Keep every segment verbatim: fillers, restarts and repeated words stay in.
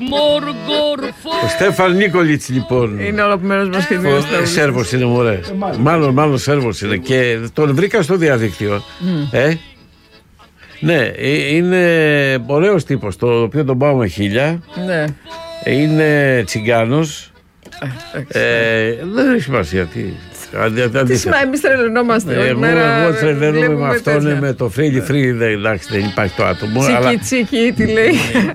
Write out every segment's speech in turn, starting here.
Ο Στέφαν Νίκολιτς λοιπόν. Είναι όλο μέρος μας και δύο τραγουδιστής. Σέρβος είναι, μωρέ. Μάλλον, μάλλον Σέρβος είναι. Και τον βρήκα στο διαδίκτυο. Ε. Ναι, είναι ωραίος τύπος, το οποίο τον πάω με χίλια. Ναι. Είναι τσιγκάνος. ε, δεν έχει σημασία τι. Τι σημαίνει, εμείς τρελαινόμαστε. Εγώ, εγώ τρελαίνομαι με αυτόν, με το φρύλι φρύλι. Εντάξει, δεν υπάρχει το άτομο. Τσίκι τσίκι, τι λέει.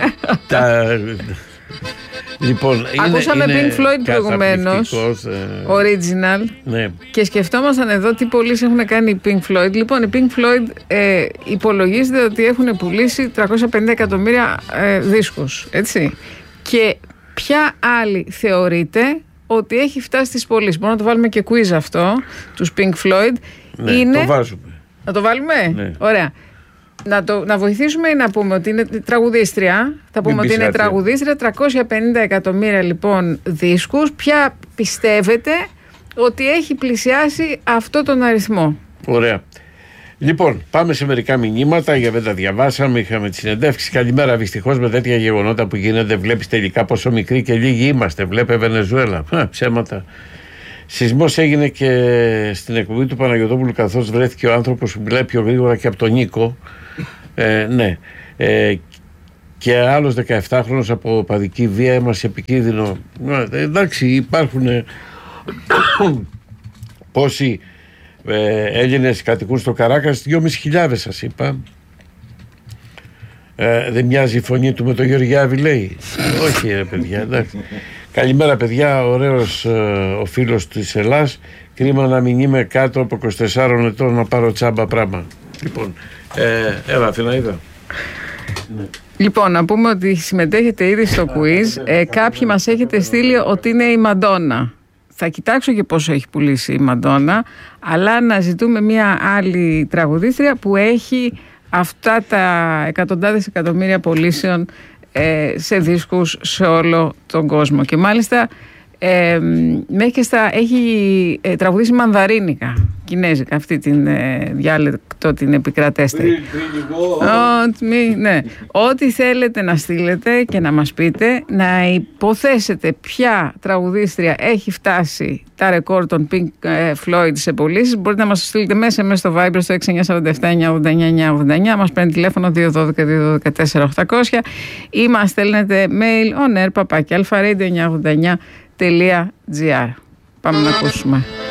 Λοιπόν, ακούσαμε είναι, Pink Floyd προηγουμένως, ε... original, ναι. Και σκεφτόμασταν εδώ τι πωλήσεις έχουν κάνει οι Pink Floyd. Λοιπόν, οι Pink Floyd ε, υπολογίζεται ότι έχουν πουλήσει τριακόσια πενήντα εκατομμύρια ε, δίσκους, έτσι. Και ποια άλλη θεωρείται ότι έχει φτάσει στις πωλήσεις? Μπορούμε να το βάλουμε και quiz αυτό, τους Pink Floyd. Ναι, είναι... το βάζουμε. Να το βάλουμε? Ναι. Ωραία. Να, το, να βοηθήσουμε ή να πούμε ότι είναι τραγουδίστρια. Θα πούμε ότι είναι τραγουδίστρια. τριακόσια πενήντα εκατομμύρια λοιπόν δίσκους. Ποια πιστεύετε ότι έχει πλησιάσει αυτό τον αριθμό? Ωραία. Λοιπόν, πάμε σε μερικά μηνύματα, για δεν τα διαβάσαμε. Είχαμε τις συνεντεύξεις. Καλημέρα. Δυστυχώς με τέτοια γεγονότα που γίνεται, βλέπεις τελικά πόσο μικροί και λίγοι είμαστε. Βλέπε Βενεζουέλα. Α, ψέματα. Σεισμός έγινε και στην εκπομπή του Παναγιωτόπουλου, καθώς βρέθηκε ο άνθρωπος που μιλάει πιο γρήγορα και από τον Νίκο. Ε, ναι. Ε, και άλλος δεκαεφτάχρονος από παδική βία έμασε επικίνδυνο. Ε, εντάξει, υπάρχουν ε, πόσοι ε, Έλληνες κατοικούν στο Καράκας? δυόμισι χιλιάδες σας είπα. Ε, δεν μοιάζει η φωνή του με τον Γεωργιάδη, λέει? Όχι ρε παιδιά, εντάξει. Καλημέρα παιδιά, ωραίος ε, ο φίλος της Ελλάς. Κρίμα να μην είμαι κάτω από είκοσι τεσσάρων ετών να πάρω τσάμπα πράγμα. Λοιπόν, ε, έλα Αθηναίδα. Ναι. Λοιπόν, να πούμε ότι συμμετέχετε ήδη στο quiz. Ε, κάποιοι μας έχετε στείλει ότι είναι η Μαντόνα. Θα κοιτάξω και πόσο έχει πουλήσει η Μαντόνα, αλλά να ζητούμε μια άλλη τραγουδίστρια που έχει αυτά τα εκατοντάδες εκατομμύρια πωλήσεων ε, σε δίσκους σε όλο τον κόσμο. Και μάλιστα ε, μέχρι και στα, έχει ε, τραγουδήσει μανδαρίνικα, κινέζικα, αυτή την ε, διάλεκτο την επικρατέστερη. Ναι. Ό,τι θέλετε να στείλετε και να μας πείτε, να υποθέσετε ποια τραγουδίστρια έχει φτάσει τα ρεκόρ των Pink Floyd σε πωλήσεις. Μπορείτε να μας στείλετε μέσα μέσα στο Viber στο έξι εννιά φορ επτά εννιά ογδόντα εννιά εννιά ογδόντα εννιά, μας παίρνει τηλέφωνο δύο ένα δύο δύο ένα τέσσερα οκτακόσια ή μας στέλνετε mail on air παπάκι αλφα ρέιντιο εννιακόσια ογδόντα εννιά τελεία τζι άρ. Πάμε να ακούσουμε.